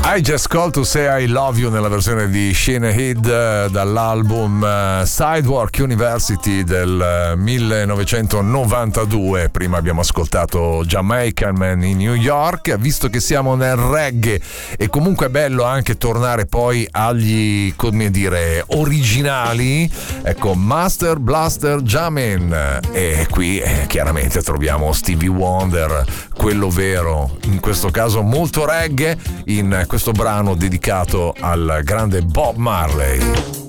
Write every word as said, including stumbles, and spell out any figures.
I Just Called to Say I Love You nella versione di Shane Head uh, dall'album uh, Sidewalk University del uh, millenovecentonovantadue. Prima abbiamo ascoltato Jamaican Man in New York. Visto che siamo nel reggae, e comunque è bello anche tornare poi agli, come dire, originali, ecco, Master Blaster Jamin, e qui eh, chiaramente troviamo Stevie Wonder, quello vero, in questo caso molto reggae, in questo brano dedicato al grande Bob Marley.